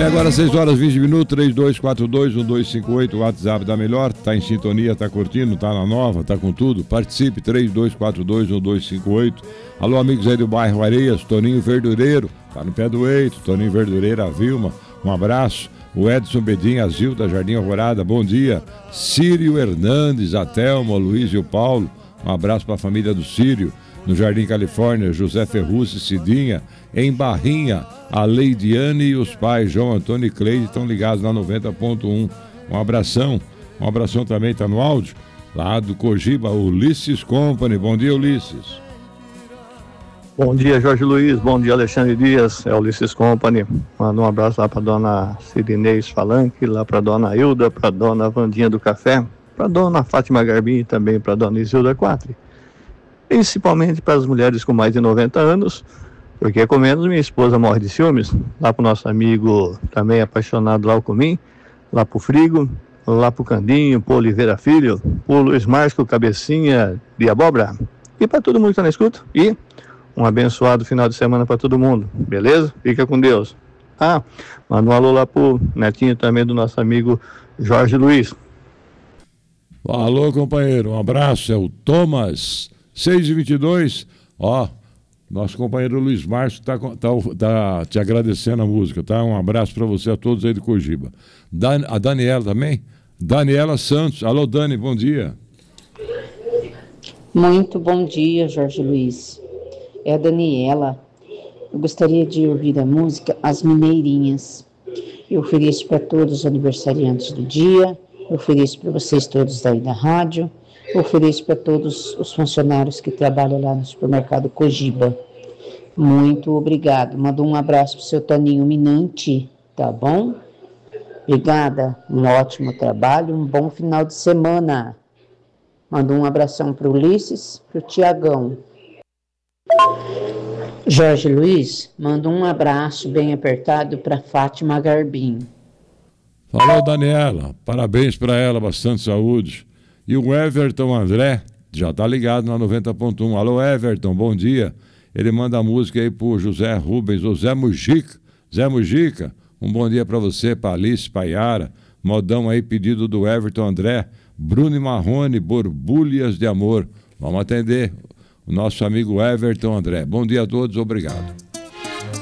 Agora 6 horas 20 minutos, 3242-1258, o WhatsApp da Melhor, tá em sintonia, tá curtindo, tá na nova, tá com tudo, participe, 3242-1258. Alô, amigos aí do bairro Areias, Toninho Verdureiro, tá no pé do eito, Toninho Verdureiro, a Vilma, um abraço. O Edson Bedinho, a Zilda, Jardim Alvorada, bom dia. Círio Hernandes, a Thelma, o Luiz e o Paulo, um abraço para a família do Círio. No Jardim Califórnia, José Ferrucci, Cidinha. Em Barrinha, a Leidiane e os pais, João Antônio e Cleide, estão ligados na 90.1. Um abração também, está no áudio, lá do Cogiba, Ulisses Company. Bom dia, Ulisses. Bom dia, Jorge Luiz, bom dia, Alexandre Dias, é o Ulisses Company. Manda um abraço lá para dona Cirinês Falanque, lá para dona Hilda, para dona Vandinha do Café, para dona Fátima Garbim e também para dona Isilda Quatri. Principalmente para as mulheres com mais de 90 anos, porque com menos minha esposa morre de ciúmes. Lá para o nosso amigo também apaixonado lá o Comim, lá para o Frigo, lá para o Candinho, para o Oliveira Filho, para o Luiz Márcio Cabecinha de Abóbora. E para todo mundo que está na escuta. E um abençoado final de semana para todo mundo, beleza? Fica com Deus. Manda um alô lá para o netinho também do nosso amigo Jorge Luiz. Alô, companheiro, um abraço, é o Thomas. 6h22, nosso companheiro Luiz Márcio tá te agradecendo a música, tá? Um abraço para você, a todos aí do Cogiba. A Daniela também? Daniela Santos. Alô, Dani, bom dia. Muito bom dia, Jorge Luiz. É a Daniela. Eu gostaria de ouvir a música As Mineirinhas. Eu ofereço para todos os aniversariantes do dia, eu ofereço para vocês todos daí da rádio, eu ofereço para todos os funcionários que trabalham lá no supermercado Cogiba. Muito obrigado. Manda um abraço para o seu Toninho Minante, tá bom? Obrigada. Um ótimo trabalho, um bom final de semana. Manda um abração para o Ulisses, para o Tiagão. Jorge Luiz, manda um abraço bem apertado para Fátima Garbim. Falou, Daniela. Parabéns para ela, bastante saúde. E o Everton André já tá ligado na 90.1. Alô, Everton, bom dia. Ele manda a música aí pro José Rubens, o Zé Mujica. Zé Mujica, um bom dia para você, para Alice, para Yara. Modão aí, pedido do Everton André. Bruno e Marrone, Borbulhas de Amor. Vamos atender o nosso amigo Everton André. Bom dia a todos, obrigado.